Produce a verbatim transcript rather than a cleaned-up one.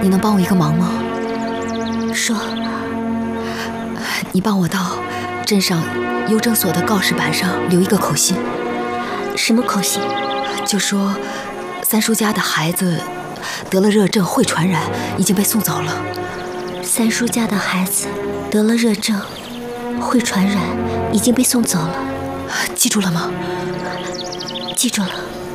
你能帮我一个忙吗？ 说。 你帮我到镇上邮政所的告示板上留一个口信。 什么口信？ 就说三叔家的孩子得了热症，会传染，已经被送走了。 三叔家的孩子得了热症，会传染，已经被送走了。 记住了吗？ 记住了。